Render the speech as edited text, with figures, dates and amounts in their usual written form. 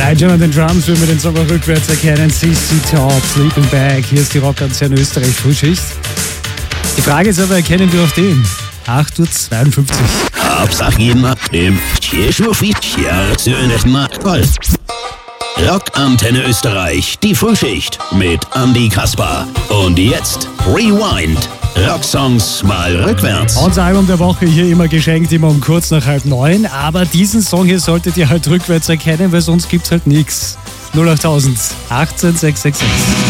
Nigel an den Drums will mit den Song rückwärts erkennen. CC Top, Sleeping Bag. Hier ist die Rockantenne Österreich Frühschicht. Die Frage ist aber, erkennen wir auch den? 8.52 Uhr. Hauptsache jemand im Rockantenne Österreich, die Frühschicht mit Andy Kasper. Und jetzt Rewind. Rocksongs mal rückwärts. Unser Album der Woche hier immer geschenkt, immer um kurz nach 8:30. Aber diesen Song hier solltet ihr halt rückwärts erkennen, weil sonst gibt's halt nichts. 08000 18 666.